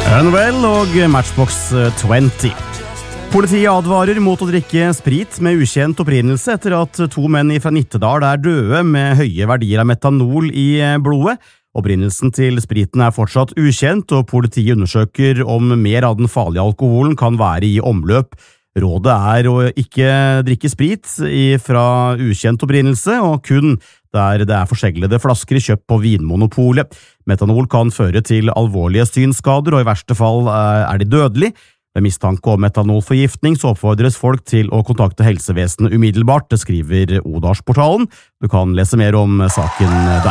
Unwell og Matchbox 20. Politiet advarer mot å drikke sprit med ukjent opprinnelse etter at 2 menn fra Nittedal døde med høye verdier av metanol i blodet. Opprinnelsen til spriten fortsatt ukjent, og politiet undersøker om mer av den farlige alkoholen kan være i omløp. Rådet å ikke drikke sprit fra ukjent opprinnelse, og kun der det forseglede flasker kjøpt på Vinmonopolet. Metanol kan føre til alvorlige synsskader, og i verste fall de dødelig. Ved mistanke om metanolforgiftning så oppfordres folk til å kontakte helsevesenet umiddelbart, det skriver Odalsportalen. Du kan lese mer om saken der.